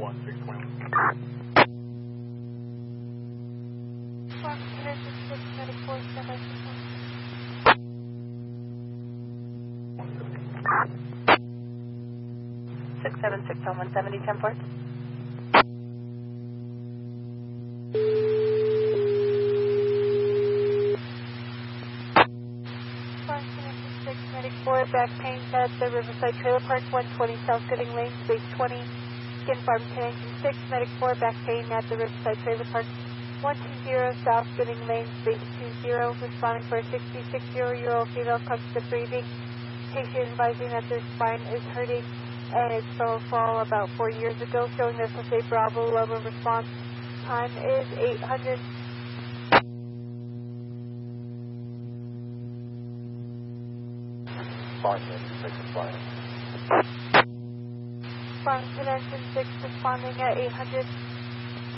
676 on 170, 10 port. Back pain at the Riverside Trailer Park, 120 South Gooding Lane, space 20. Skin Farmington Engine 6, Medic 4, back pain at the Riverside Trailer Park, 120 South Gooding Lane, space 20. Responding for a 66-year-old female, constant breathing. Patient advising that their spine is hurting and it's from a fall about 4 years ago, showing this as a Bravo level response. Time is 800. Farmington Engine 6 responding at 800.